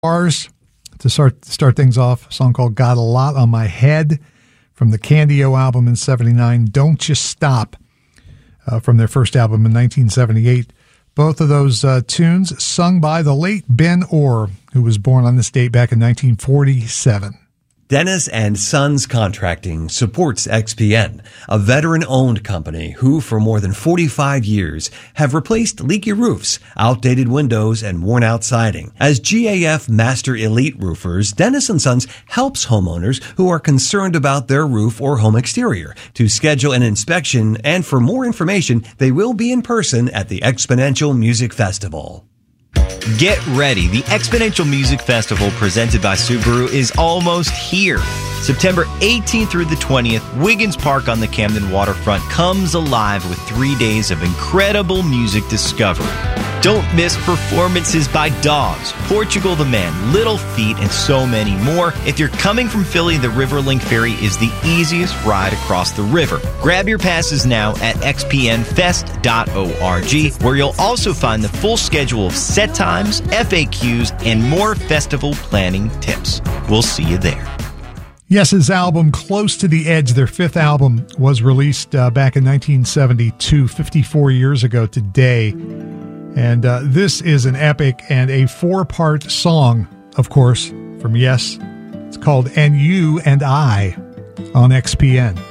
Ours to start things off, a song called Got a Lot on My Head from the Candy-O album in 79. Don't You Stop from their first album in 1978. Both of those tunes sung by the late Ben Orr, who was born on this date back in 1947. Dennis and Sons Contracting supports XPN, a veteran-owned company who, for more than 45 years, have replaced leaky roofs, outdated windows, and worn-out siding. As GAF Master Elite Roofers, Dennis and Sons helps homeowners who are concerned about their roof or home exterior to schedule an inspection, and for more information, they will be in person at the Exponential Music Festival. Get ready. The Exponential Music Festival presented by Subaru is almost here. September 18th through the 20th, Wiggins Park on the Camden waterfront comes alive with 3 days of incredible music discovery. Don't miss performances by Dogs, Portugal the Man, Little Feat, and so many more. If you're coming from Philly, the Riverlink Ferry is the easiest ride across the river. Grab your passes now at xpnfest.org, where you'll also find the full schedule of set times, FAQs, and more festival planning tips. We'll see you there. Yes's album Close to the Edge, their fifth album, was released back in 1972, 54 years ago today. And this is an epic and a four-part song, of course, from Yes. It's called And You and I on XPN.